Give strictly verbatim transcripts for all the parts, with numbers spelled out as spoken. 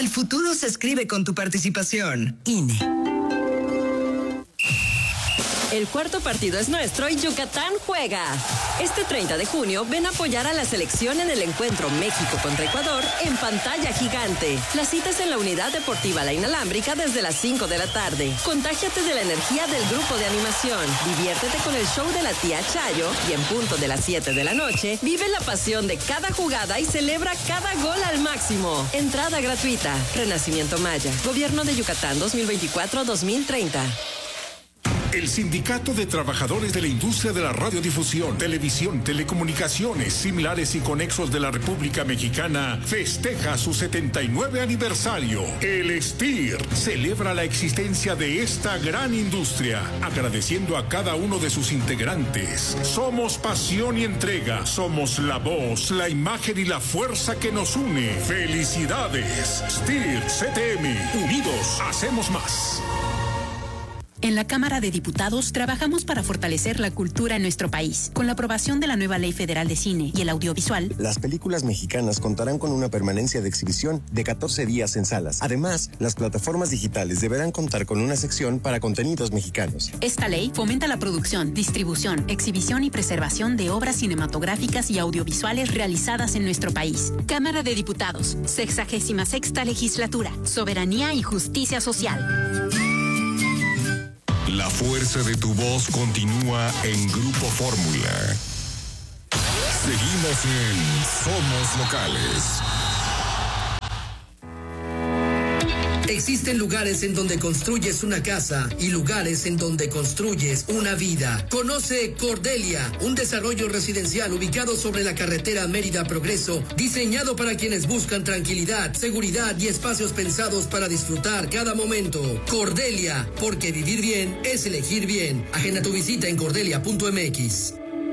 El futuro se escribe con tu participación. I N E. El cuarto partido es nuestro y Yucatán juega. Este treinta de junio ven a apoyar a la selección en el encuentro México contra Ecuador en pantalla gigante. La cita es en la Unidad Deportiva La Inalámbrica desde las cinco de la tarde. Contágiate de la energía del grupo de animación. Diviértete con el show de la tía Chayo y en punto de las siete de la noche vive la pasión de cada jugada y celebra cada gol al máximo. Entrada gratuita. Renacimiento Maya. Gobierno de Yucatán dos mil veinticuatro a dos mil treinta. El Sindicato de Trabajadores de la Industria de la Radiodifusión, Televisión, Telecomunicaciones, Similares y Conexos de la República Mexicana festeja su setenta y nueve aniversario. El S T I R celebra la existencia de esta gran industria, agradeciendo a cada uno de sus integrantes. Somos pasión y entrega, somos la voz, la imagen y la fuerza que nos une. ¡Felicidades! S T I R C T M, unidos hacemos más. En la Cámara de Diputados trabajamos para fortalecer la cultura en nuestro país. Con la aprobación de la nueva Ley Federal de Cine y el Audiovisual, las películas mexicanas contarán con una permanencia de exhibición de catorce días en salas. Además, las plataformas digitales deberán contar con una sección para contenidos mexicanos. Esta ley fomenta la producción, distribución, exhibición y preservación de obras cinematográficas y audiovisuales realizadas en nuestro país. Cámara de Diputados, sexagésima sexta legislatura, soberanía y justicia social. La fuerza de tu voz continúa en Grupo Fórmula. Seguimos en Somos Locales. Existen lugares en donde construyes una casa y lugares en donde construyes una vida. Conoce Cordelia, un desarrollo residencial ubicado sobre la carretera Mérida Progreso, diseñado para quienes buscan tranquilidad, seguridad y espacios pensados para disfrutar cada momento. Cordelia, porque vivir bien es elegir bien. Agenda tu visita en cordelia punto m x.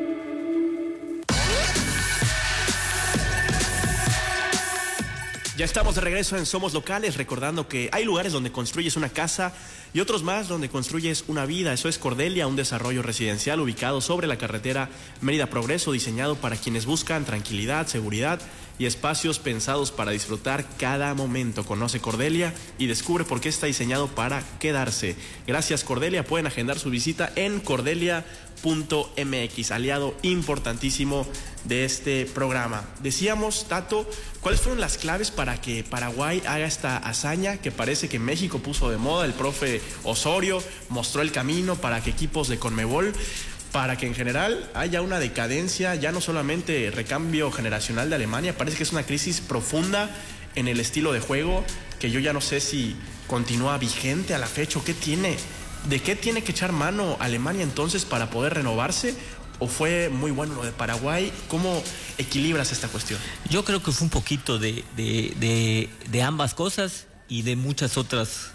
Ya estamos de regreso en Somos Locales, recordando que hay lugares donde construyes una casa y otros más donde construyes una vida. Eso es Cordelia, un desarrollo residencial ubicado sobre la carretera Mérida Progreso, diseñado para quienes buscan tranquilidad, seguridad y espacios pensados para disfrutar cada momento. Conoce Cordelia y descubre por qué está diseñado para quedarse. Gracias, Cordelia. Pueden agendar su visita en cordelia punto m x, aliado importantísimo de este programa. Decíamos, Tato, ¿cuáles fueron las claves para que Paraguay haga esta hazaña que parece que México puso de moda? El profe Osorio mostró el camino para que equipos de Conmebol, para que en general haya una decadencia, ya no solamente recambio generacional de Alemania, parece que es una crisis profunda en el estilo de juego, que yo ya no sé si continúa vigente a la fecha o qué tiene, de qué tiene que echar mano Alemania entonces para poder renovarse, o fue muy bueno lo de Paraguay. ¿Cómo equilibras esta cuestión? Yo creo que fue un poquito de, de, de, de ambas cosas y de muchas otras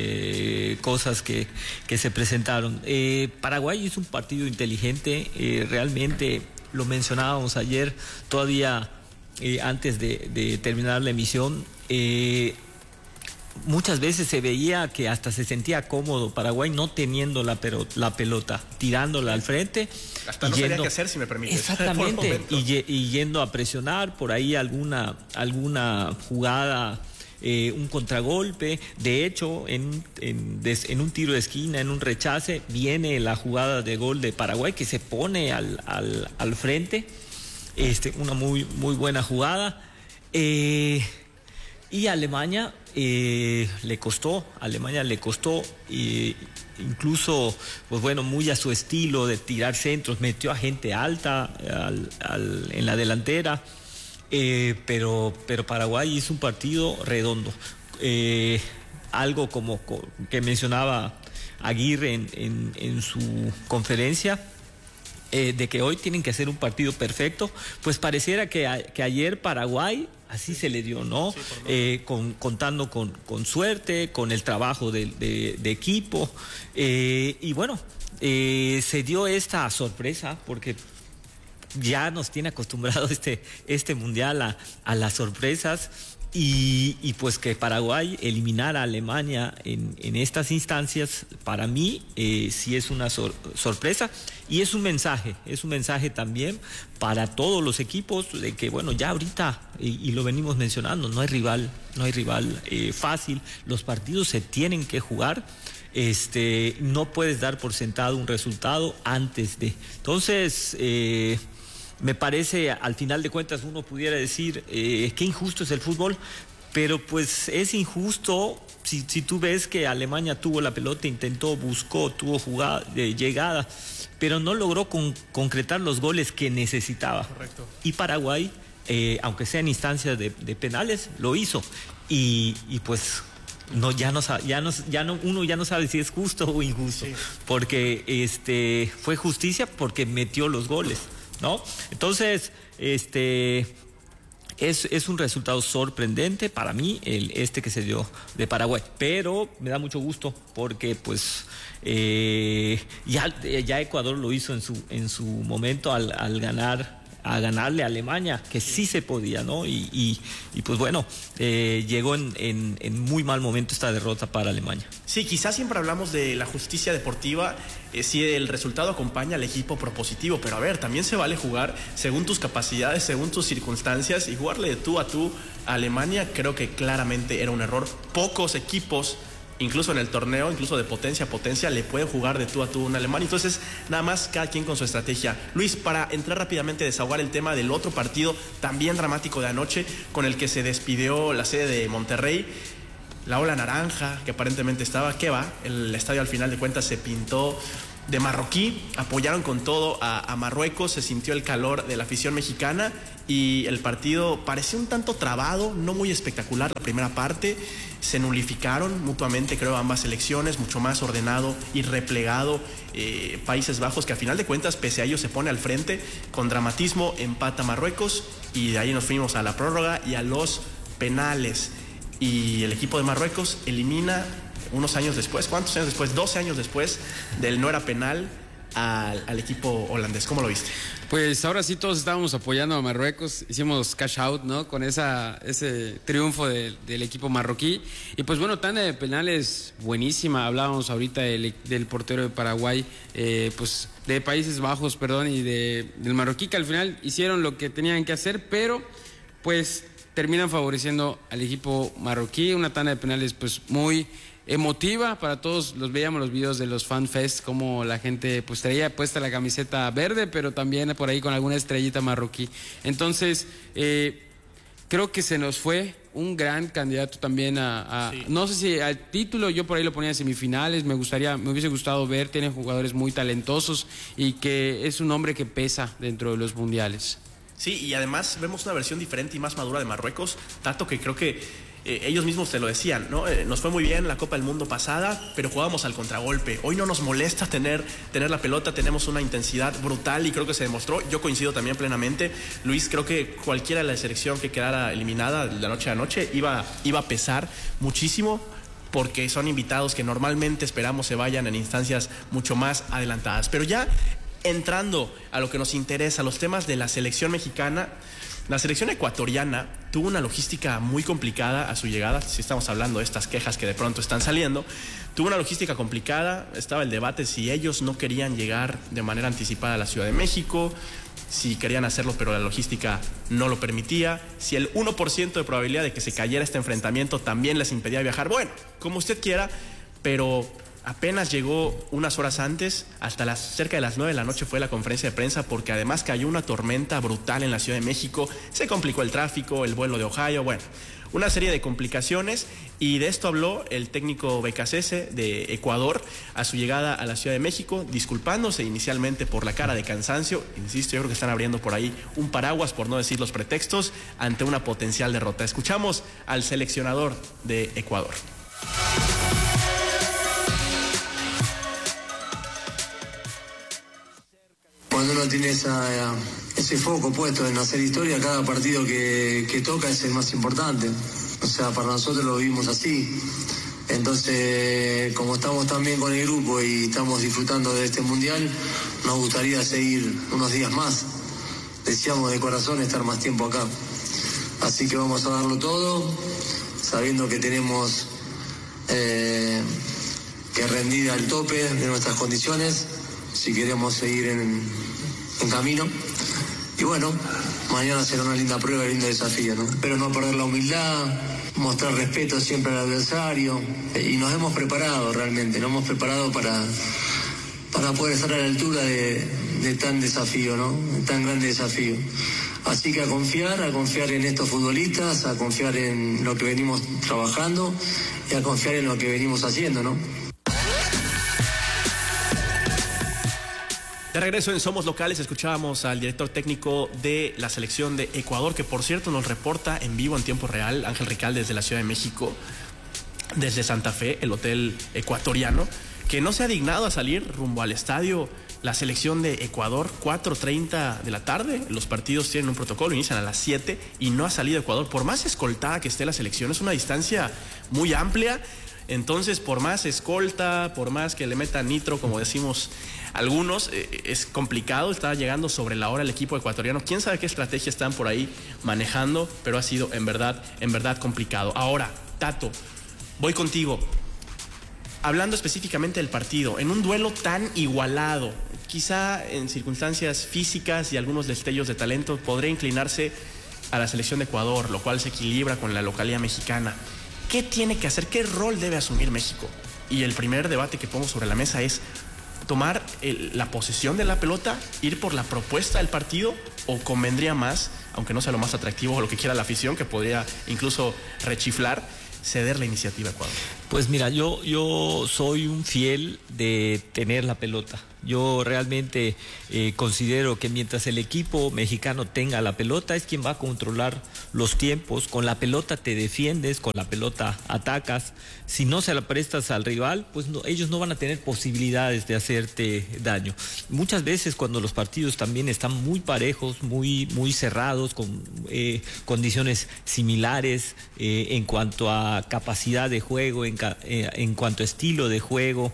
eh, cosas que, que se presentaron. Eh, Paraguay es un partido inteligente, eh, realmente lo mencionábamos ayer, todavía eh, antes de, de terminar la emisión. Eh, muchas veces se veía que hasta se sentía cómodo Paraguay no teniendo la, pero, la pelota, tirándola al frente. Hasta no sabía qué hacer, si me permites. Exactamente, y, y yendo a presionar por ahí alguna, alguna jugada, eh, un contragolpe. De hecho, en, en, des, en un tiro de esquina, en un rechace, viene la jugada de gol de Paraguay que se pone al, al, al frente. Este, una muy, muy buena jugada. Eh, y Alemania eh, le costó, Alemania le costó, eh, incluso, pues bueno, muy a su estilo de tirar centros, metió a gente alta al, al, en la delantera. Eh, pero, pero Paraguay hizo un partido redondo. Eh, algo como que mencionaba Aguirre en, en, en su conferencia, eh, de que hoy tienen que hacer un partido perfecto, pues pareciera que, a, que ayer Paraguay así se le dio, ¿no? Sí, eh, con, contando con, con suerte, con el trabajo de, de, de equipo. Eh, y bueno, eh, se dio esta sorpresa porque ya nos tiene acostumbrado este, este mundial a, a las sorpresas. Y, y pues que Paraguay eliminara a Alemania en, en estas instancias, para mí eh, sí es una sor- sorpresa y es un mensaje, es un mensaje también para todos los equipos de que bueno, ya ahorita, y, y lo venimos mencionando, no hay rival, no hay rival eh, fácil, los partidos se tienen que jugar. Este, no puedes dar por sentado un resultado antes de. Entonces, eh, me parece, al final de cuentas, uno pudiera decir eh, qué injusto es el fútbol, pero pues es injusto si, si tú ves que Alemania tuvo la pelota, intentó, buscó, tuvo jugada, eh, llegada, pero no logró con, concretar los goles que necesitaba. Correcto. Y Paraguay, eh, aunque sea en instancias de, de penales, lo hizo. Y, y pues no, ya no, ya no, ya no, uno ya no sabe si es justo o injusto, sí. Porque este fue justicia porque metió los goles, ¿no? Entonces, este es, es un resultado sorprendente para mí, el este que se dio de Paraguay, pero me da mucho gusto porque pues eh, ya, ya Ecuador lo hizo en su, en su momento al, al ganar a ganarle a Alemania, que sí se podía, ¿no? Y, y, y pues bueno, eh, llegó en, en, en muy mal momento esta derrota para Alemania. Sí, quizás siempre hablamos de la justicia deportiva, eh, si el resultado acompaña al equipo propositivo, pero a ver, también se vale jugar según tus capacidades, según tus circunstancias, y jugarle de tú a tú a Alemania creo que claramente era un error. Pocos equipos, incluso en el torneo, incluso de potencia a potencia, le pueden jugar de tú a tú a un alemán. Entonces, nada más cada quien con su estrategia. Luis, para entrar rápidamente a desahogar el tema del otro partido también dramático de anoche, con el que se despidió la sede de Monterrey, la ola naranja, que aparentemente estaba, ¿qué va? El estadio al final de cuentas se pintó de marroquí, apoyaron con todo a, a Marruecos, se sintió el calor de la afición mexicana y el partido pareció un tanto trabado, no muy espectacular la primera parte, se nulificaron mutuamente creo ambas selecciones, mucho más ordenado y replegado eh, Países Bajos, que a final de cuentas pese a ello se pone al frente, con dramatismo empata Marruecos y de ahí nos fuimos a la prórroga y a los penales y el equipo de Marruecos elimina unos años después, ¿cuántos años después? doce años después del no era penal al, al equipo holandés. ¿Cómo lo viste? Pues ahora sí todos estábamos apoyando a Marruecos, hicimos cash out, ¿no? Con esa, ese triunfo de, del equipo marroquí. Y pues bueno, tanda de penales buenísima, hablábamos ahorita del, del portero de Paraguay, eh, pues de Países Bajos, perdón, y de, del marroquí, que al final hicieron lo que tenían que hacer, pero pues terminan favoreciendo al equipo marroquí, una tanda de penales pues muy emotiva para todos. Los veíamos los videos de los Fan Fest, como la gente pues traía puesta la camiseta verde, pero también por ahí con alguna estrellita marroquí. Entonces eh, creo que se nos fue un gran candidato también a, a sí. No sé si al título, yo por ahí lo ponía en semifinales, me gustaría, me hubiese gustado ver, tiene jugadores muy talentosos y que es un hombre que pesa dentro de los mundiales. Sí, y además vemos una versión diferente y más madura de Marruecos, tanto que creo que eh, ellos mismos te lo decían, ¿no? Eh, nos fue muy bien la Copa del Mundo pasada, pero jugábamos al contragolpe. Hoy no nos molesta tener, tener la pelota, tenemos una intensidad brutal y creo que se demostró. Yo coincido también plenamente. Luis, creo que cualquiera de la selección que quedara eliminada de la noche a noche iba, iba a pesar muchísimo, porque son invitados que normalmente esperamos se vayan en instancias mucho más adelantadas. Pero ya entrando a lo que nos interesa, los temas de la selección mexicana, la selección ecuatoriana tuvo una logística muy complicada a su llegada. Si estamos hablando de estas quejas que de pronto están saliendo, tuvo una logística complicada. Estaba el debate si ellos no querían llegar de manera anticipada a la Ciudad de México, si querían hacerlo pero la logística no lo permitía, si el uno por ciento de probabilidad de que se cayera este enfrentamiento también les impedía viajar. Bueno, como usted quiera, pero apenas llegó unas horas antes, hasta las cerca de las nueve de la noche fue la conferencia de prensa, porque además cayó una tormenta brutal en la Ciudad de México, se complicó el tráfico, el vuelo de Ohio, bueno, una serie de complicaciones, y de esto habló el técnico Becasese de Ecuador a su llegada a la Ciudad de México, disculpándose inicialmente por la cara de cansancio. Insisto, yo creo que están abriendo por ahí un paraguas, por no decir los pretextos, ante una potencial derrota. Escuchamos al seleccionador de Ecuador. Cuando uno tiene esa, ese foco puesto en hacer historia, cada partido que, que toca es el más importante. O sea, para nosotros lo vivimos así. Entonces, como estamos tan bien con el grupo y estamos disfrutando de este mundial, nos gustaría seguir unos días más. Deseamos de corazón estar más tiempo acá. Así que vamos a darlo todo, sabiendo que tenemos eh, que rendir al tope de nuestras condiciones, si queremos seguir en, en camino. Y bueno, mañana será una linda prueba y un lindo desafío, ¿no? Pero no perder la humildad, mostrar respeto siempre al adversario. Y nos hemos preparado realmente, nos hemos preparado para, para poder estar a la altura de, de tan desafío, ¿no? De tan grande desafío. Así que a confiar, a confiar en estos futbolistas, a confiar en lo que venimos trabajando y a confiar en lo que venimos haciendo, ¿no? De regreso en Somos Locales escuchábamos al director técnico de la selección de Ecuador, que por cierto nos reporta en vivo en tiempo real, Ángel Rical, desde la Ciudad de México, desde Santa Fe, el hotel ecuatoriano, que no se ha dignado a salir rumbo al estadio. La selección de Ecuador, cuatro treinta de la tarde, los partidos tienen un protocolo, inician a las siete y no ha salido Ecuador. Por más escoltada que esté la selección, es una distancia muy amplia, entonces por más escolta, por más que le metan nitro, como decimos algunos, eh, es complicado, está llegando sobre la hora el equipo ecuatoriano. Quién sabe qué estrategia están por ahí manejando, pero ha sido en verdad, en verdad complicado. Ahora, Tato, voy contigo. Hablando específicamente del partido, en un duelo tan igualado, quizá en circunstancias físicas y algunos destellos de talento podría inclinarse a la selección de Ecuador, lo cual se equilibra con la localidad mexicana. ¿Qué tiene que hacer? ¿Qué rol debe asumir México? Y el primer debate que pongo sobre la mesa es tomar el, la posesión de la pelota, ir por la propuesta del partido, o convendría más, aunque no sea lo más atractivo o lo que quiera la afición, que podría incluso rechiflar, ceder la iniciativa a Ecuador. Pues mira, yo, yo soy un fiel de tener la pelota. Yo realmente eh, considero que mientras el equipo mexicano tenga la pelota es quien va a controlar los tiempos. Con la pelota te defiendes, con la pelota atacas. Si no se la prestas al rival, pues no, ellos no van a tener posibilidades de hacerte daño. Muchas veces cuando los partidos también están muy parejos, muy, muy cerrados, con eh, condiciones similares eh, en cuanto a capacidad de juego, en, eh, en cuanto a estilo de juego,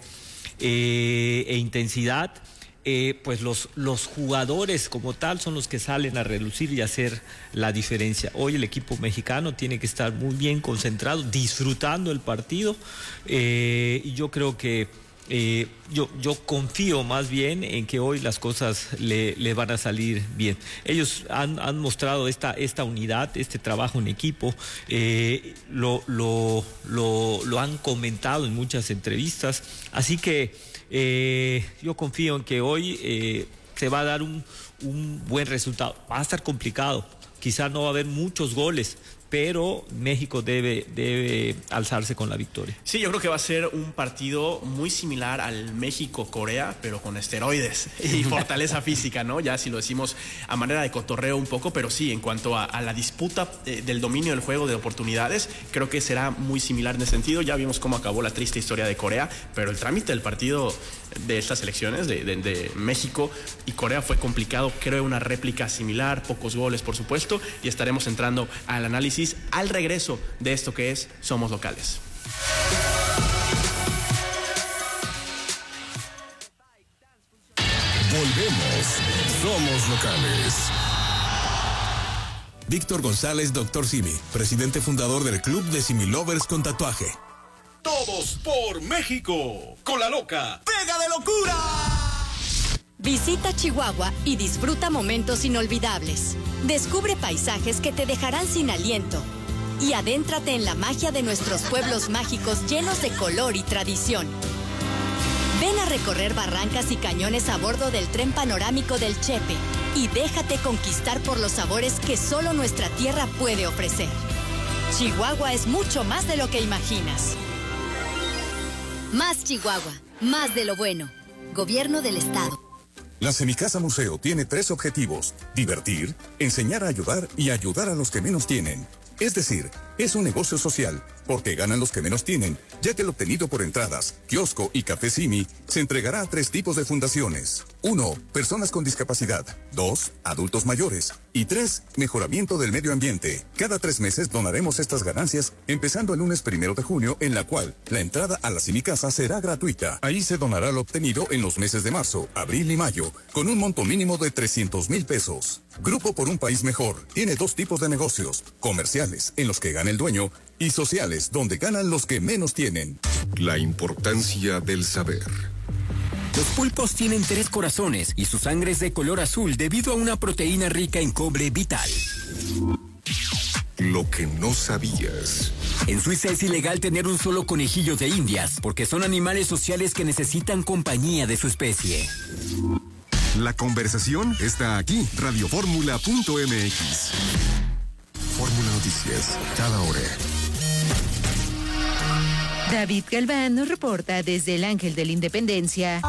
Eh, e intensidad, eh, pues los, los jugadores como tal son los que salen a relucir y hacer la diferencia. Hoy el equipo mexicano tiene que estar muy bien concentrado, disfrutando el partido, eh, y yo creo que eh, yo, yo confío más bien en que hoy las cosas le, le van a salir bien. Ellos han, han mostrado esta, esta unidad, este trabajo en equipo, eh, lo, lo, lo, lo han comentado en muchas entrevistas, así que eh, yo confío en que hoy eh, se va a dar un, un buen resultado. Va a estar complicado, quizá no va a haber muchos goles, pero México debe, debe alzarse con la victoria. Sí, yo creo que va a ser un partido muy similar al México-Corea, pero con esteroides y fortaleza física, ¿no? Ya si lo decimos a manera de cotorreo un poco, pero sí, en cuanto a, a la disputa eh, del dominio del juego, de oportunidades, creo que será muy similar en ese sentido. Ya vimos cómo acabó la triste historia de Corea, pero el trámite del partido de estas elecciones de, de, de México y Corea fue complicado. Creo una réplica similar, pocos goles, por supuesto, y estaremos entrando al análisis al regreso de esto que es Somos Locales. Volvemos. Somos Locales. Víctor González, doctor Simi, presidente fundador del Club de Simi Lovers con tatuaje. Todos por México, con la loca Pega de Locura. Visita Chihuahua y disfruta momentos inolvidables. Descubre paisajes que te dejarán sin aliento. Y adéntrate en la magia de nuestros pueblos mágicos llenos de color y tradición. Ven a recorrer barrancas y cañones a bordo del tren panorámico del Chepe y déjate conquistar por los sabores que solo nuestra tierra puede ofrecer. Chihuahua es mucho más de lo que imaginas. Más Chihuahua, más de lo bueno. Gobierno del Estado. La Semicasa Museo tiene tres objetivos: divertir, enseñar a ayudar y ayudar a los que menos tienen. Es decir, es un negocio social, porque ganan los que menos tienen, ya que el obtenido por entradas, kiosco y café Simi se entregará a tres tipos de fundaciones. uno. Personas con discapacidad. dos. Adultos mayores. Y tres. Mejoramiento del medio ambiente. Cada tres meses donaremos estas ganancias, empezando el lunes primero de junio, en la cual la entrada a la Cinicasa será gratuita. Ahí se donará lo obtenido en los meses de marzo, abril y mayo, con un monto mínimo de trescientos mil pesos. Grupo por un País Mejor tiene dos tipos de negocios: comerciales, en los que gana el dueño, y sociales, donde ganan los que menos tienen. La importancia del saber. Los pulpos tienen tres corazones y su sangre es de color azul debido a una proteína rica en cobre vital. Lo que no sabías. En Suiza es ilegal tener un solo conejillo de indias porque son animales sociales que necesitan compañía de su especie. La conversación está aquí, radio fórmula punto m x. Fórmula Noticias, cada hora. David Galván nos reporta desde el Ángel de la Independencia.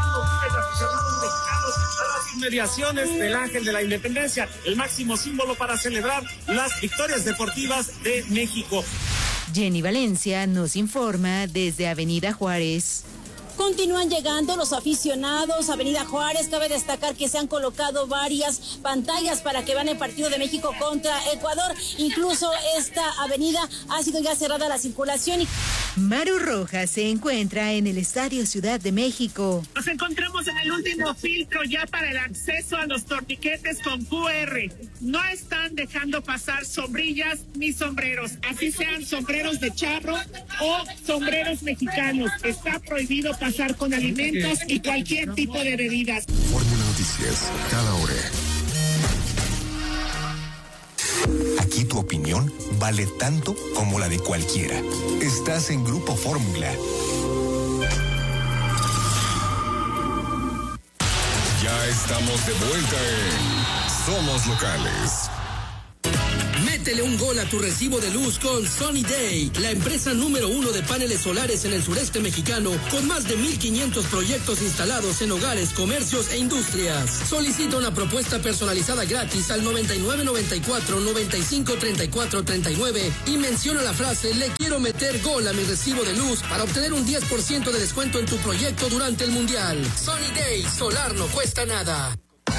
Inmediaciones del Ángel de la Independencia, el máximo símbolo para celebrar las victorias deportivas de México. Jenny Valencia nos informa desde Avenida Juárez. Continúan llegando los aficionados a Avenida Juárez. Cabe destacar que se han colocado varias pantallas para que vean el partido de México contra Ecuador. Incluso esta avenida ha sido ya cerrada a la circulación. Maru Rojas se encuentra en el Estadio Ciudad de México. Nos encontramos en el último filtro ya para el acceso a los torniquetes con cu erre. No están dejando pasar sombrillas ni sombreros, así sean sombreros de charro o sombreros mexicanos. Está prohibido pasar con alimentos y cualquier tipo de bebidas. Fórmula Noticias, cada hora. Aquí tu opinión vale tanto como la de cualquiera. Estás en Grupo Fórmula. Ya estamos de vuelta en Somos Locales. Métele un gol a tu recibo de luz con Sunny Day, la empresa número uno de paneles solares en el sureste mexicano, con más de mil quinientos proyectos instalados en hogares, comercios e industrias. Solicita una propuesta personalizada gratis al noventa y nueve noventa y cuatro noventa y cinco treinta y cuatro treinta y nueve y menciona la frase "le quiero meter gol a mi recibo de luz" para obtener un diez por ciento de descuento en tu proyecto durante el Mundial. Sunny Day, solar no cuesta nada.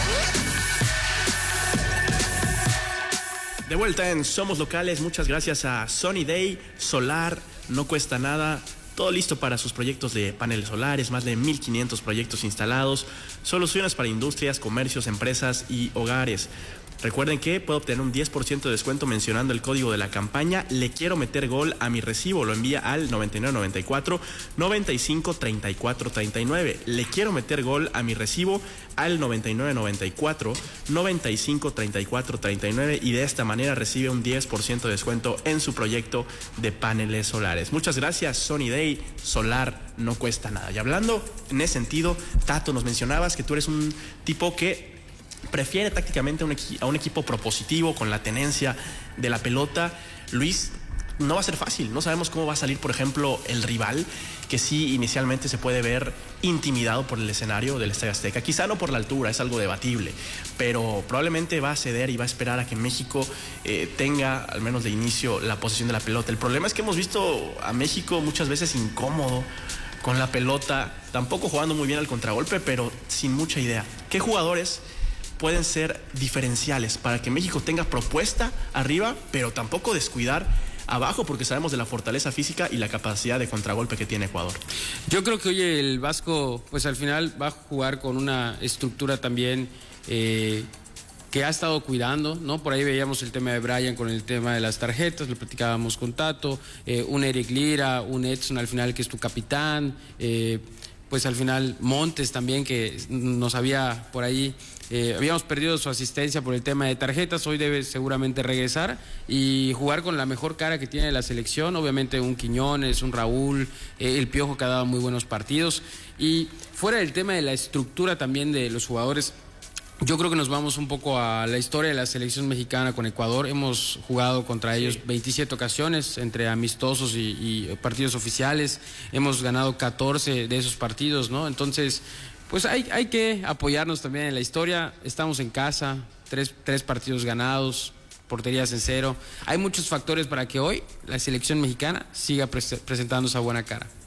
De vuelta en Somos Locales, muchas gracias a Sunny Day, solar, no cuesta nada, todo listo para sus proyectos de paneles solares, más de mil quinientos proyectos instalados, soluciones para industrias, comercios, empresas y hogares. Recuerden que puede obtener un diez por ciento de descuento mencionando el código de la campaña "le quiero meter gol a mi recibo". Lo envía al noventa y nueve noventa y cuatro noventa y cinco treinta y cuatro treinta y nueve. Le quiero meter gol a mi recibo al noventa y nueve noventa y cuatro noventa y cinco treinta y cuatro treinta y nueve y de esta manera recibe un diez por ciento de descuento en su proyecto de paneles solares. Muchas gracias, Sunny Day, solar no cuesta nada. Y hablando en ese sentido, Tato, nos mencionabas que tú eres un tipo que prefiere tácticamente a un, equi- a un equipo propositivo con la tenencia de la pelota. Luis, no va a ser fácil, no sabemos cómo va a salir, por ejemplo, el rival, que sí inicialmente se puede ver intimidado por el escenario del Estadio Azteca, quizá no por la altura, es algo debatible, pero probablemente va a ceder y va a esperar a que México eh, tenga, al menos de inicio, la posesión de la pelota. El problema es que hemos visto a México muchas veces incómodo con la pelota, tampoco jugando muy bien al contragolpe, pero sin mucha idea. ¿Qué jugadores pueden ser diferenciales para que México tenga propuesta arriba, pero tampoco descuidar abajo, porque sabemos de la fortaleza física y la capacidad de contragolpe que tiene Ecuador? Yo creo que hoy el Vasco, pues al final va a jugar con una estructura también eh, que ha estado cuidando, ¿no? Por ahí veíamos el tema de Brian con el tema de las tarjetas, lo platicábamos con Tato, eh, un Eric Lira, un Edson al final que es tu capitán, eh, pues al final Montes también, que nos había por ahí... Eh, habíamos perdido su asistencia por el tema de tarjetas, hoy debe seguramente regresar y jugar con la mejor cara que tiene la selección, obviamente un Quiñones, un Raúl, eh, el Piojo que ha dado muy buenos partidos, y fuera del tema de la estructura también de los jugadores, yo creo que nos vamos un poco a la historia de la selección mexicana con Ecuador. Hemos jugado contra ellos veintisiete ocasiones entre amistosos y, y partidos oficiales, hemos ganado catorce de esos partidos, ¿no? Entonces, pues hay, hay que apoyarnos también en la historia. Estamos en casa, tres, tres partidos ganados, porterías en cero. Hay muchos factores para que hoy la selección mexicana siga pre- presentando esa buena cara.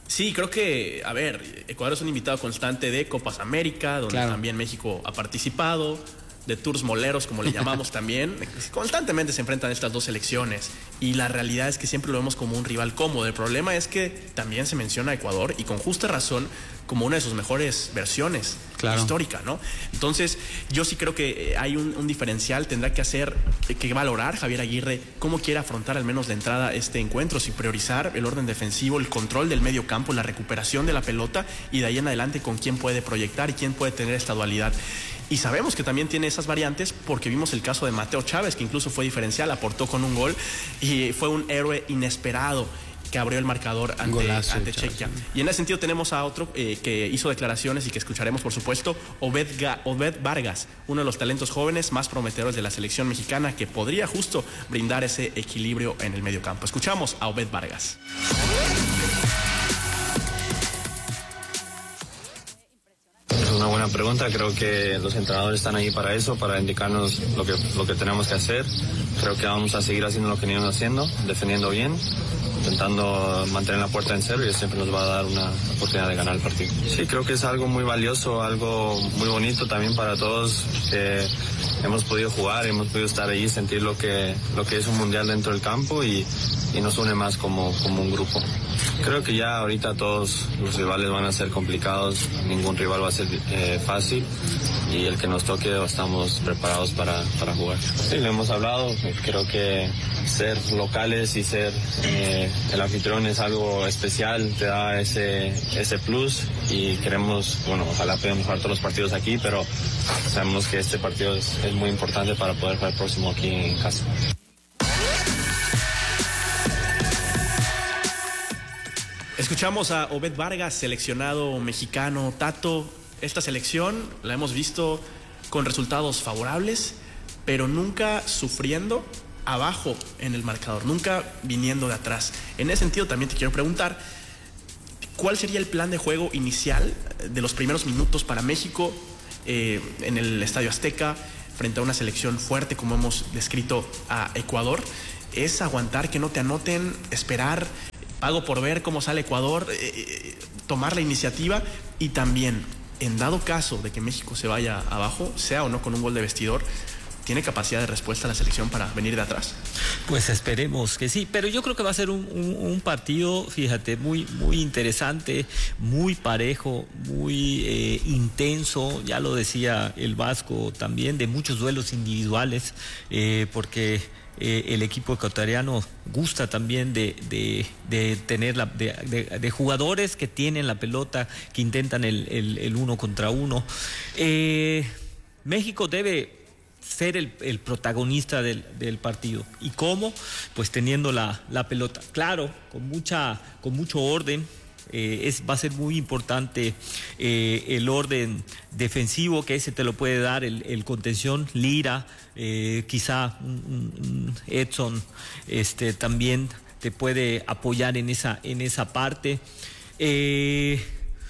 Sí, creo que, a ver, Ecuador es un invitado constante de Copas América, donde claro. también México ha participado, de tours moleros, como le llamamos también. Constantemente se enfrentan estas dos selecciones y la realidad es que siempre lo vemos como un rival cómodo. El problema es que también se menciona a Ecuador y con justa razón como una de sus mejores versiones claro. histórica, ¿no? Entonces, yo sí creo que hay un, un diferencial, tendrá que hacer, que valorar Javier Aguirre cómo quiere afrontar al menos de entrada este encuentro, si priorizar el orden defensivo, el control del medio campo, la recuperación de la pelota y de ahí en adelante con quién puede proyectar y quién puede tener esta dualidad. Y sabemos que también tiene esas variantes porque vimos el caso de Mateo Chávez, que incluso fue diferencial, aportó con un gol y fue un héroe inesperado que abrió el marcador ante, Golazo, ante Chequia. Y en ese sentido tenemos a otro eh, que hizo declaraciones y que escucharemos, por supuesto, Obed, Ga, Obed Vargas, uno de los talentos jóvenes más prometedores de la selección mexicana que podría justo brindar ese equilibrio en el medio campo. Escuchamos a Obed Vargas. Es una buena pregunta, creo que los entrenadores están ahí para eso, para indicarnos lo que, lo que tenemos que hacer. Creo que vamos a seguir haciendo lo que venimos haciendo, defendiendo bien, intentando mantener la puerta en cero y eso siempre nos va a dar una oportunidad de ganar el partido. Sí, creo que es algo muy valioso, algo muy bonito también para todos que hemos podido jugar, hemos podido estar ahí, sentir lo que, lo que es un mundial dentro del campo y, y nos une más como, como un grupo. Creo que ya ahorita todos los rivales van a ser complicados, ningún rival va a ser eh, fácil y el que nos toque estamos preparados para, para jugar. Sí, lo hemos hablado, creo que ser locales y ser eh, el anfitrión es algo especial, te da ese, ese plus y queremos, bueno, ojalá podamos jugar todos los partidos aquí, pero sabemos que este partido es, es muy importante para poder jugar el próximo aquí en casa. Escuchamos a Obed Vargas, seleccionado mexicano. Tato, esta selección la hemos visto con resultados favorables, pero nunca sufriendo abajo en el marcador, nunca viniendo de atrás. En ese sentido también te quiero preguntar, ¿cuál sería el plan de juego inicial de los primeros minutos para México eh, en el Estadio Azteca frente a una selección fuerte como hemos descrito a Ecuador? ¿Es aguantar que no te anoten, esperar, pago por ver cómo sale Ecuador, eh, tomar la iniciativa y también, en dado caso de que México se vaya abajo, sea o no con un gol de vestidor, ¿tiene capacidad de respuesta la selección para venir de atrás? Pues esperemos que sí, pero yo creo que va a ser un, un, un partido, fíjate, muy, muy interesante, muy parejo, muy eh, intenso, ya lo decía el Vasco también, de muchos duelos individuales, eh, porque Eh, el equipo ecuatoriano gusta también de, de, de tener la, de, de, de jugadores que tienen la pelota, que intentan el, el, el uno contra uno. Eh, México debe ser el, el protagonista del, del partido. ¿Y cómo? Pues teniendo la, la pelota. Claro, con mucha, con mucho orden. Eh, es, va a ser muy importante eh, el orden defensivo, que ese te lo puede dar el, el contención, Lira, eh, quizá un, un Edson este, también te puede apoyar en esa, en esa parte. Eh,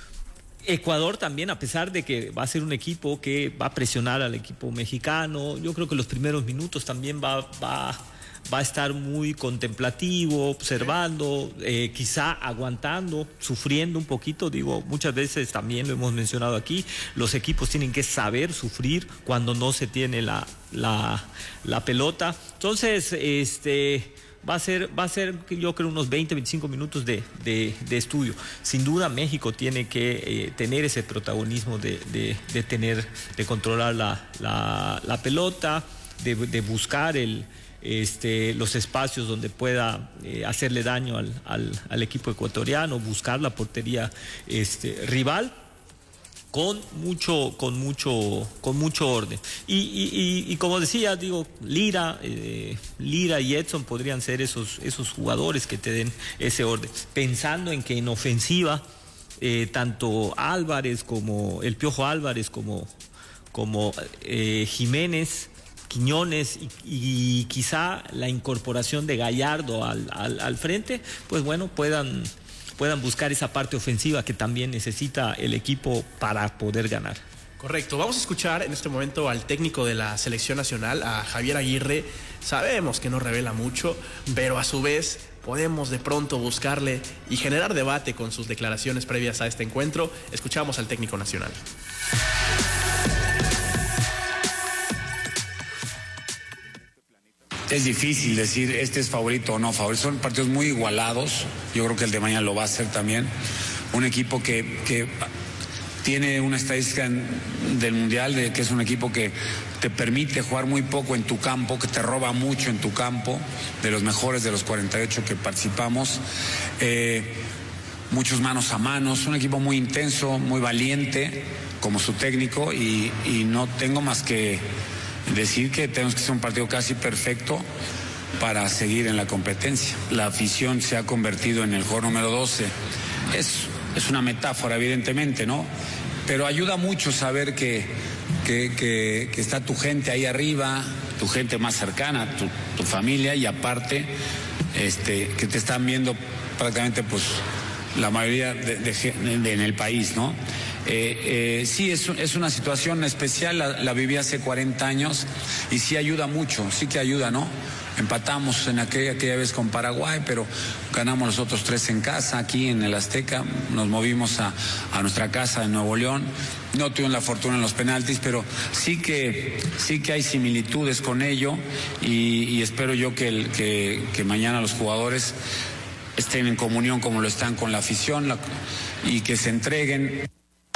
Ecuador también, a pesar de que va a ser un equipo que va a presionar al equipo mexicano, yo creo que los primeros minutos también va va va a estar muy contemplativo, observando, eh, quizá aguantando, sufriendo un poquito. Digo, muchas veces también lo hemos mencionado aquí, los equipos tienen que saber sufrir cuando no se tiene la, la, la pelota. Entonces, este... Va a ser, va a ser yo creo, unos veinte, veinticinco minutos de, de, de estudio. Sin duda México tiene que eh, tener ese protagonismo de, de, de tener, de controlar la, la, la pelota, de, de buscar el, este, los espacios donde pueda eh, hacerle daño al, al, al equipo ecuatoriano, buscar la portería este, rival. Con mucho, con mucho, con mucho orden. Y, y, y, y como decía, digo, Lira, eh, Lira y Edson podrían ser esos, esos jugadores que te den ese orden. Pensando en que en ofensiva, eh, tanto Álvarez como el Piojo Álvarez, como, como eh, Jiménez, Quiñones y, y quizá la incorporación de Gallardo al, al, al frente, pues bueno, puedan. puedan buscar esa parte ofensiva que también necesita el equipo para poder ganar. Correcto, vamos a escuchar en este momento al técnico de la selección nacional, a Javier Aguirre. Sabemos que no revela mucho, pero a su vez podemos de pronto buscarle y generar debate con sus declaraciones previas a este encuentro. Escuchamos al técnico nacional. Es difícil decir este es favorito o no favorito. Son partidos muy igualados. Yo creo que el de mañana lo va a hacer también. Un equipo que, que tiene una estadística en, del Mundial, de que es un equipo que te permite jugar muy poco en tu campo, que te roba mucho en tu campo, de los mejores de los cuarenta y ocho que participamos. Eh, muchos manos a manos, un equipo muy intenso, muy valiente, como su técnico, y, y no tengo más que decir que tenemos que hacer un partido casi perfecto para seguir en la competencia. La afición se ha convertido en el juego número doce. Es, es una metáfora, evidentemente, ¿no? Pero ayuda mucho saber que, que, que, que está tu gente ahí arriba, tu gente más cercana, tu, tu familia, y aparte este, que te están viendo prácticamente pues la mayoría de, de, de, de, en el país, ¿no? Eh, eh, sí, es, es una situación especial, la, la viví hace cuarenta años y sí ayuda mucho, sí que ayuda, ¿no? Empatamos en aquella, aquella vez con Paraguay, pero ganamos los otros tres en casa, aquí en el Azteca, nos movimos a, a nuestra casa de Nuevo León, no tuvimos la fortuna en los penaltis, pero sí que, sí que hay similitudes con ello y, y espero yo que, el, que, que mañana los jugadores estén en comunión como lo están con la afición la, y que se entreguen.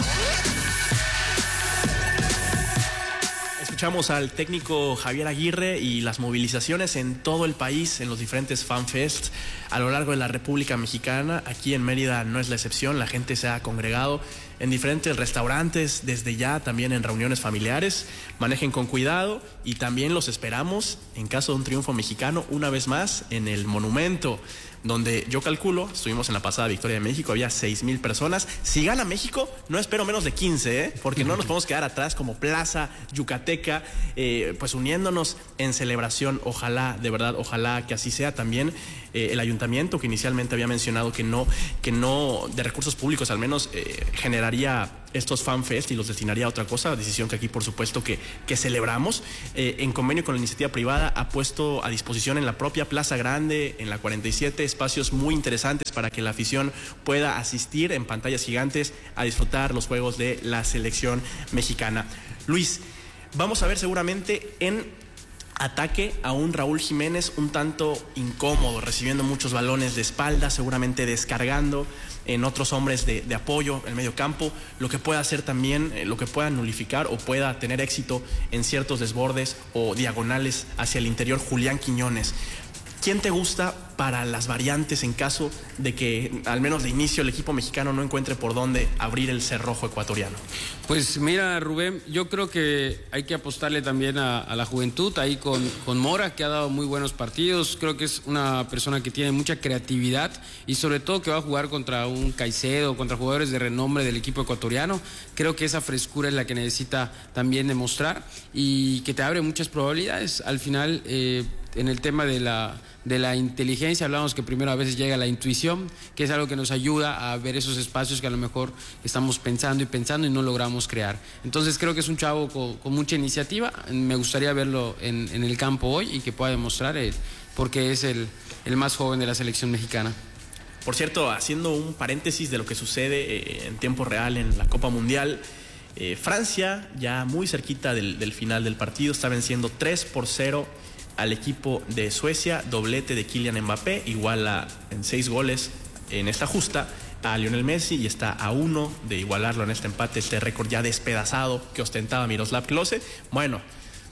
Escuchamos al técnico Javier Aguirre y las movilizaciones en todo el país, en los diferentes fanfests a lo largo de la República Mexicana. Aquí en Mérida no es la excepción, la gente se ha congregado en diferentes restaurantes, desde ya también en reuniones familiares. Manejen con cuidado y también los esperamos, en caso de un triunfo mexicano, una vez más en el Monumento, donde yo calculo, estuvimos en la pasada victoria de México, había seis mil personas. Si gana México, no espero menos de quince, ¿eh? Porque no nos podemos quedar atrás como plaza yucateca, eh, pues uniéndonos en celebración. Ojalá, de verdad, ojalá que así sea también. Eh, el ayuntamiento, que inicialmente había mencionado que no, que no de recursos públicos al menos eh, generaría estos fanfest y los destinaría a otra cosa, decisión que aquí por supuesto que, que celebramos. Eh, en convenio con la iniciativa privada ha puesto a disposición en la propia Plaza Grande, en la cuarenta y siete, espacios muy interesantes para que la afición pueda asistir en pantallas gigantes a disfrutar los juegos de la selección mexicana. Luis, vamos a ver seguramente en ataque a un Raúl Jiménez un tanto incómodo, recibiendo muchos balones de espalda, seguramente descargando en otros hombres de, de apoyo en el medio campo, lo que pueda hacer también, eh, lo que pueda nulificar o pueda tener éxito en ciertos desbordes o diagonales hacia el interior Julián Quiñones. ¿Quién te gusta para las variantes en caso de que, al menos de inicio, el equipo mexicano no encuentre por dónde abrir el cerrojo ecuatoriano? Pues mira, Rubén, yo creo que hay que apostarle también a, a la juventud, ahí con, con Mora, que ha dado muy buenos partidos. Creo que es una persona que tiene mucha creatividad y sobre todo que va a jugar contra un Caicedo, contra jugadores de renombre del equipo ecuatoriano. Creo que esa frescura es la que necesita también demostrar y que te abre muchas probabilidades. Al final, eh, en el tema de la... de la inteligencia, hablamos que primero a veces llega la intuición, que es algo que nos ayuda a ver esos espacios que a lo mejor estamos pensando y pensando y no logramos crear. Entonces creo que es un chavo con, con mucha iniciativa, me gustaría verlo en, en el campo hoy y que pueda demostrar el, porque es el, el más joven de la selección mexicana. Por cierto, haciendo un paréntesis de lo que sucede eh, en tiempo real en la Copa Mundial, eh, Francia ya muy cerquita del, del final del partido está venciendo tres por cero al equipo de Suecia, doblete de Kylian Mbappé, iguala en seis goles en esta justa a Lionel Messi y está a uno de igualarlo en este empate, este récord ya despedazado que ostentaba Miroslav Klose. Bueno,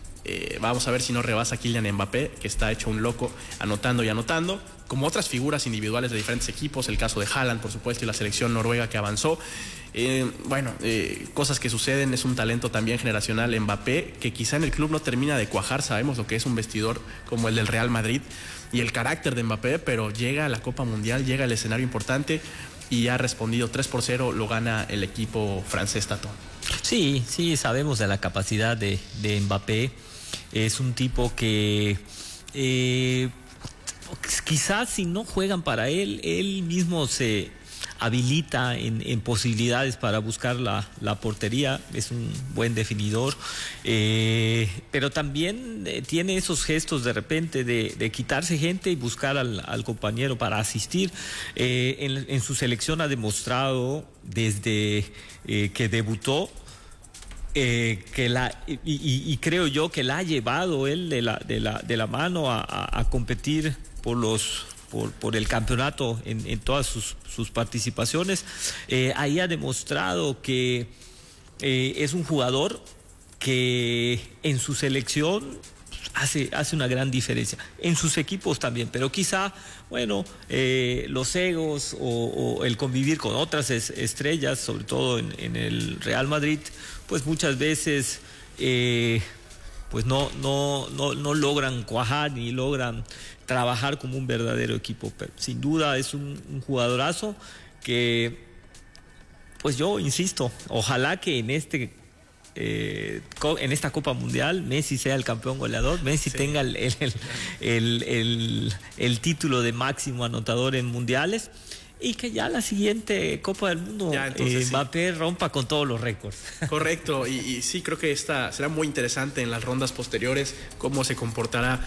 eh, vamos a ver si no rebasa Kylian Mbappé, que está hecho un loco anotando y anotando, como otras figuras individuales de diferentes equipos, el caso de Haaland, por supuesto, y la selección noruega que avanzó. Eh, bueno, eh, cosas que suceden, es un talento también generacional Mbappé, que quizá en el club no termina de cuajar, sabemos lo que es un vestidor como el del Real Madrid y el carácter de Mbappé, pero llega a la Copa Mundial, llega al escenario importante y ha respondido tres por cero, lo gana el equipo francés, Tato. Sí, sí, sabemos de la capacidad de, de Mbappé, es un tipo que... Eh, quizás si no juegan para él, él mismo se habilita en, en posibilidades para buscar la, la portería, es un buen definidor, eh, pero también eh, tiene esos gestos de repente de, de quitarse gente y buscar al, al compañero para asistir. Eh, en, en su selección ha demostrado desde eh, que debutó Eh, que la y, y, y creo yo que la ha llevado él de la de la de la mano a, a, a competir por los por, por el campeonato en, en todas sus, sus participaciones. Eh, ahí ha demostrado que eh, es un jugador que en su selección hace hace una gran diferencia, en sus equipos también, pero quizá bueno eh, los egos o, o el convivir con otras es, estrellas, sobre todo en, en el Real Madrid, pues muchas veces eh, pues no, no, no, no logran cuajar ni logran trabajar como un verdadero equipo. Pero sin duda es un, un jugadorazo que, pues yo insisto, ojalá que en este eh, en esta Copa Mundial Messi sea el campeón goleador, Messi sí. tenga el, el, el, el, el título de máximo anotador en mundiales. Y que ya la siguiente Copa del Mundo ya, entonces, eh, Mbappé sí. rompa con todos los récords. Correcto, y, y sí, creo que esta será muy interesante en las rondas posteriores cómo se comportará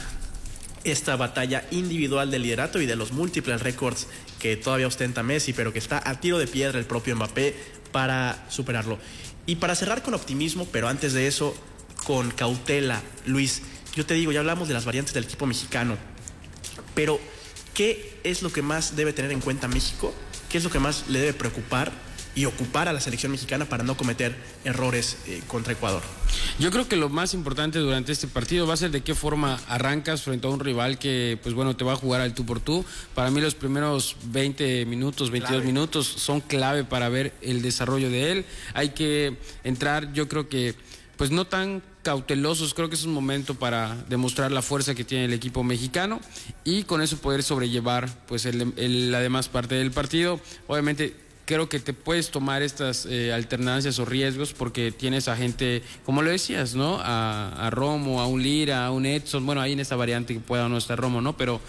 esta batalla individual del liderato y de los múltiples récords que todavía ostenta Messi, pero que está a tiro de piedra el propio Mbappé para superarlo. Y para cerrar con optimismo, pero antes de eso, con cautela, Luis, yo te digo, ya hablamos de las variantes del equipo mexicano, pero ¿qué es lo que más debe tener en cuenta México? ¿Qué es lo que más le debe preocupar y ocupar a la selección mexicana para no cometer errores eh, contra Ecuador? Yo creo que lo más importante durante este partido va a ser de qué forma arrancas frente a un rival que, pues bueno, te va a jugar al tú por tú. Para mí los primeros veinte minutos, veintidós clave. minutos son clave para ver el desarrollo de él. Hay que entrar, yo creo que, pues no tan cautelosos, creo que es un momento para demostrar la fuerza que tiene el equipo mexicano y con eso poder sobrellevar pues el, el, la demás parte del partido. Obviamente creo que te puedes tomar estas eh, alternancias o riesgos porque tienes a gente, como lo decías, ¿no? A, a Romo, a un Lira, a un Edson, bueno, ahí en esta variante que pueda o no estar Romo, ¿no? Pero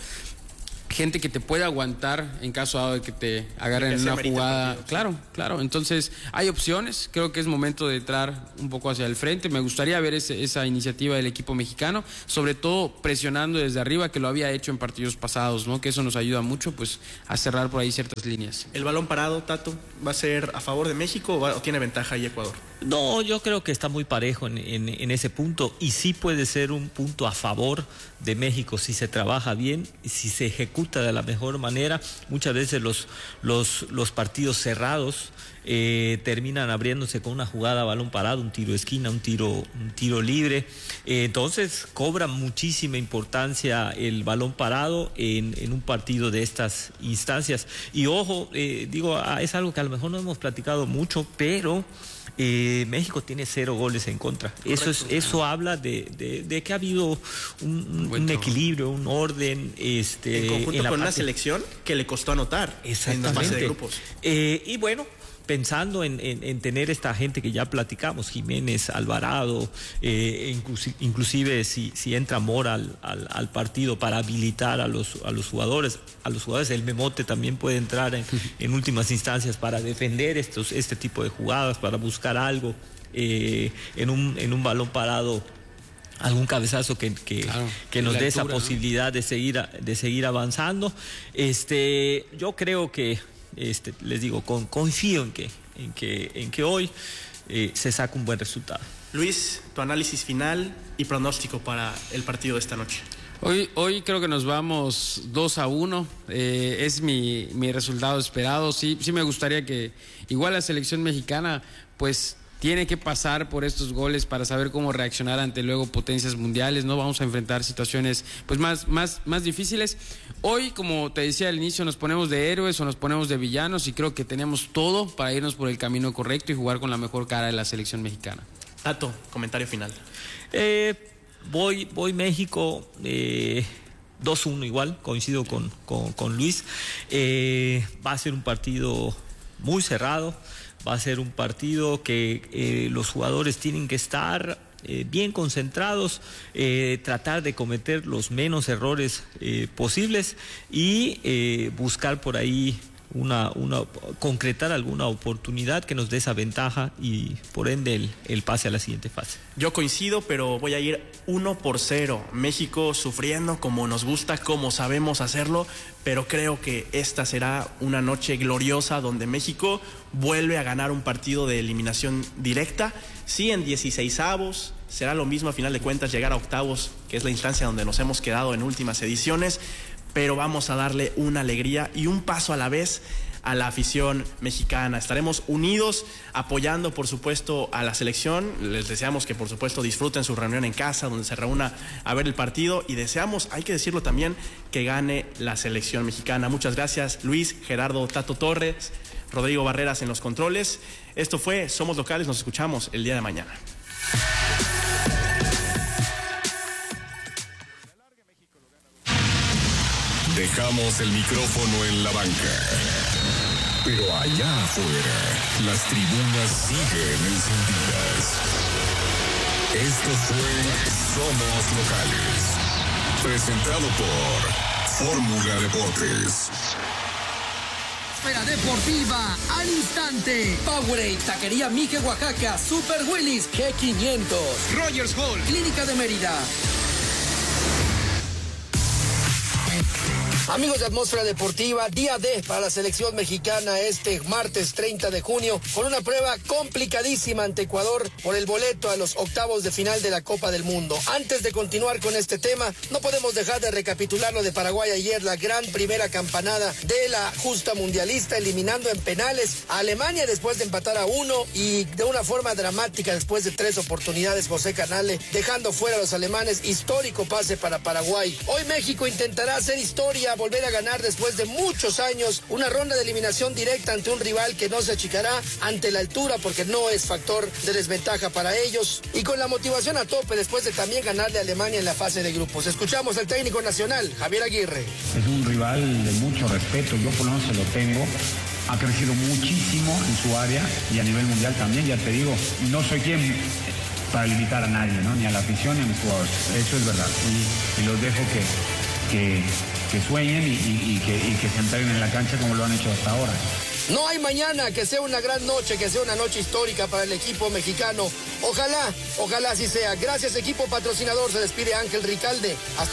gente que te puede aguantar en caso de que te agarren en una jugada. Partido, claro, sí. claro. Entonces, hay opciones. Creo que es momento de entrar un poco hacia el frente. Me gustaría ver ese, esa iniciativa del equipo mexicano, sobre todo presionando desde arriba, que lo había hecho en partidos pasados, ¿no? Que eso nos ayuda mucho, pues, a cerrar por ahí ciertas líneas. ¿El balón parado, Tato, va a ser a favor de México o, va, o tiene ventaja ahí Ecuador? No, yo creo que está muy parejo en, en, en ese punto y sí puede ser un punto a favor de México si se trabaja bien, si se ejecuta de la mejor manera. Muchas veces los, los, los partidos cerrados eh, terminan abriéndose con una jugada a balón parado, un tiro de esquina, un tiro, un tiro libre. Eh, entonces cobra muchísima importancia el balón parado en, en un partido de estas instancias. Y ojo, eh, digo, es algo que a lo mejor no hemos platicado mucho, pero Eh, México tiene cero goles en contra. Correcto. Eso es, eso habla de, de, de que ha habido un, un equilibrio, un orden. Este, en conjunto en la con parte... una selección que le costó anotar en la fase de grupos. Eh, y bueno, pensando en, en, en tener esta gente que ya platicamos, Jiménez, Alvarado, eh, inclusive, inclusive si, si entra Mora al, al, al partido para habilitar a los, a los jugadores, a los jugadores, el Memote también puede entrar en, en últimas instancias para defender estos, este tipo de jugadas, para buscar algo eh, en, un, en un balón parado, algún cabezazo que, que, claro, que nos dé esa posibilidad, ¿no?, de seguir, de seguir avanzando. Este, yo creo que Este, les digo, con, confío en que, en que, en que hoy eh, se saca un buen resultado. Luis, tu análisis final y pronóstico para el partido de esta noche. Hoy, hoy creo que nos vamos dos a uno, eh, es mi, mi resultado esperado. Sí, sí me gustaría que igual la selección mexicana pues tiene que pasar por estos goles para saber cómo reaccionar ante luego potencias mundiales, ¿no? Vamos a enfrentar situaciones pues más, más, más difíciles. Hoy, como te decía al inicio, nos ponemos de héroes o nos ponemos de villanos y creo que tenemos todo para irnos por el camino correcto y jugar con la mejor cara de la selección mexicana. Tato, comentario final. Eh, voy, voy México eh, dos uno igual, coincido con, con, con Luis. Eh, va a ser un partido muy cerrado. Va a ser un partido que eh, los jugadores tienen que estar eh, bien concentrados, eh, tratar de cometer los menos errores eh, posibles y eh, buscar por ahí una, una, concretar alguna oportunidad que nos dé esa ventaja y por ende el, el pase a la siguiente fase. Yo coincido, pero voy a ir uno por cero. México sufriendo como nos gusta, como sabemos hacerlo, pero creo que esta será una noche gloriosa donde México vuelve a ganar un partido de eliminación directa. Sí, en dieciseisavos, será lo mismo a final de cuentas llegar a octavos, que es la instancia donde nos hemos quedado en últimas ediciones, pero vamos a darle una alegría y un paso a la vez a la afición mexicana. Estaremos unidos apoyando, por supuesto, a la selección. Les deseamos que, por supuesto, disfruten su reunión en casa, donde se reúna a ver el partido, y deseamos, hay que decirlo también, que gane la selección mexicana. Muchas gracias, Luis, Gerardo, Tato Torres, Rodrigo Barreras en los controles. Esto fue Somos Locales, nos escuchamos el día de mañana. Dejamos el micrófono en la banca. Pero allá afuera, las tribunas siguen encendidas. Esto fue Somos Locales. Presentado por Fórmula Deportes. Esfera deportiva al instante. Powerade, Taquería Mije Oaxaca, Super Willis, G quinientos, Rogers Hall, Clínica de Mérida. Amigos de Atmósfera Deportiva, día D para la selección mexicana este martes treinta de junio, con una prueba complicadísima ante Ecuador por el boleto a los octavos de final de la Copa del Mundo. Antes de continuar con este tema, no podemos dejar de recapitular lo de Paraguay ayer, la gran primera campanada de la justa mundialista, eliminando en penales a Alemania después de empatar a uno y de una forma dramática después de tres oportunidades José Canale, dejando fuera a los alemanes. Histórico pase para Paraguay. Hoy México intentará hacer historia, volver a ganar después de muchos años una ronda de eliminación directa ante un rival que no se achicará ante la altura, porque no es factor de desventaja para ellos, y con la motivación a tope después de también ganarle a Alemania en la fase de grupos. Escuchamos al técnico nacional, Javier Aguirre. Es un rival de mucho respeto, yo por lo menos se lo tengo. Ha crecido muchísimo en su área y a nivel mundial también, ya te digo, no soy quien para limitar a nadie, ¿no? Ni a la afición ni a mis jugadores, eso es verdad, y, y los dejo que, que que sueñen y, y, y, que, y que se entreguen en la cancha como lo han hecho hasta ahora. No hay mañana, que sea una gran noche, que sea una noche histórica para el equipo mexicano. Ojalá, ojalá así sea. Gracias, equipo patrocinador. Se despide Ángel Ricalde. Hasta